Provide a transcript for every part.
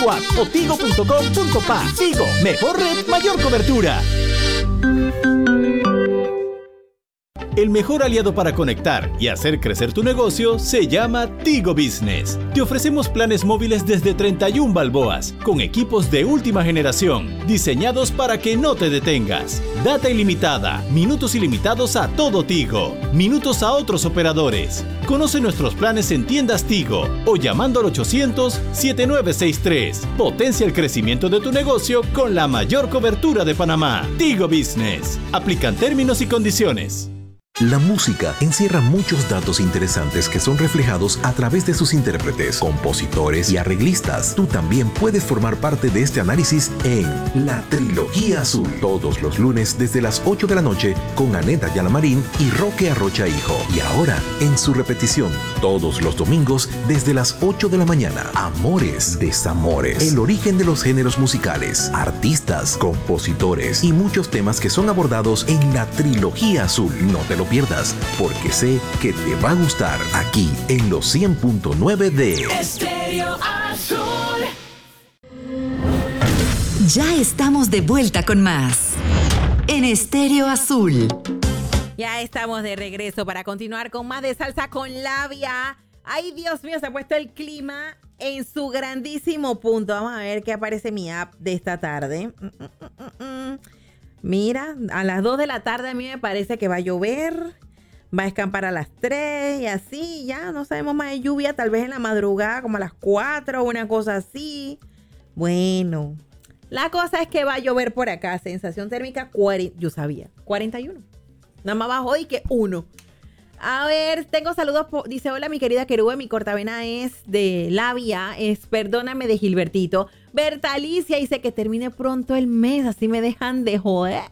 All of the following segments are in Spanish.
WhatsApp o tigo.com.pa. Tigo, mejor red, mayor cobertura. El mejor aliado para conectar y hacer crecer tu negocio se llama Tigo Business. Te ofrecemos planes móviles desde 31 balboas, con equipos de última generación, diseñados para que no te detengas. Data ilimitada, minutos ilimitados a todo Tigo, minutos a otros operadores. Conoce nuestros planes en tiendas Tigo o llamando al 800-7963. Potencia el crecimiento de tu negocio con la mayor cobertura de Panamá. Tigo Business. Aplican términos y condiciones. La música encierra muchos datos interesantes que son reflejados a través de sus intérpretes, compositores y arreglistas. Tú también puedes formar parte de este análisis en La Trilogía Azul, todos los lunes desde las 8 de la noche con Aneta Yalamarín y Roque Arrocha Hijo. Y ahora, en su repetición, todos los domingos desde las 8 de la mañana. Amores, desamores, el origen de los géneros musicales, artistas, compositores y muchos temas que son abordados en La Trilogía Azul. No te lo pierdas, porque sé que te va a gustar aquí en los 100.9 de Estéreo Azul. Ya estamos de vuelta con más en Estéreo Azul. Ya estamos de regreso para continuar con más de Salsa con Labia. Ay, Dios mío, se ha puesto el clima en su grandísimo punto. Vamos a ver qué aparece mi app de esta tarde. Mira, a las 2 de la tarde a mí me parece que va a llover, va a escampar a las 3 y así, ya no sabemos más de lluvia, tal vez en la madrugada como a las 4 o una cosa así. Bueno, la cosa es que va a llover por acá, sensación térmica 40, yo sabía, 41. Nada más bajo y que 1. A ver, tengo saludos, dice, hola mi querida Querube, mi cortavena es de Labia, es Perdóname de Gilbertito. Bertalicia dice que termine pronto el mes, así me dejan de joder.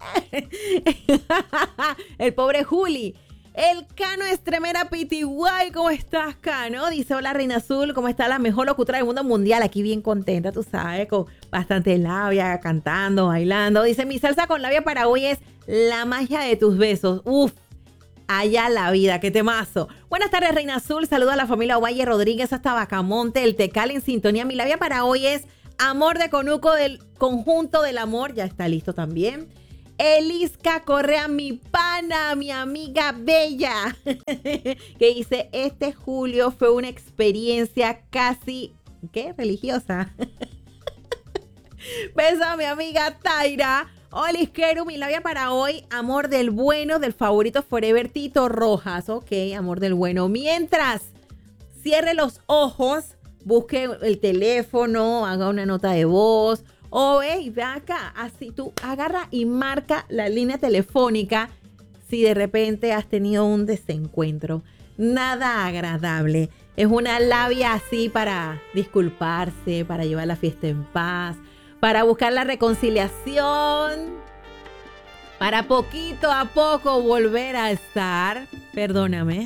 El pobre Juli. El Cano Estremera Pitiguay, ¿cómo estás, Cano? Dice, hola Reina Azul, ¿cómo está la mejor locutora del mundo mundial? Aquí bien contenta, tú sabes, con bastante labia, cantando, bailando. Dice, mi salsa con labia para hoy es La magia de tus besos. Uf. Allá la vida, qué temazo. Buenas tardes, Reina Azul. Saludo a la familia Ovalle Rodríguez hasta Bacamonte, el Tecal en sintonía. Mi labia para hoy es Amor de Conuco del Conjunto del Amor. Ya está listo también. Elisca Correa, mi pana, mi amiga bella. Que dice, este julio fue una experiencia casi, ¿qué? Religiosa. Beso a mi amiga Taira. Hola, Isquero, mi labia para hoy, Amor del Bueno, del favorito Forever Tito Rojas. Ok, Amor del Bueno. Mientras cierre los ojos, busque el teléfono, haga una nota de voz o ve acá, así tú agarra y marca la línea telefónica si de repente has tenido un desencuentro. Nada agradable. Es una labia así para disculparse, para llevar la fiesta en paz, para buscar la reconciliación, para poquito a poco volver a estar, perdóname,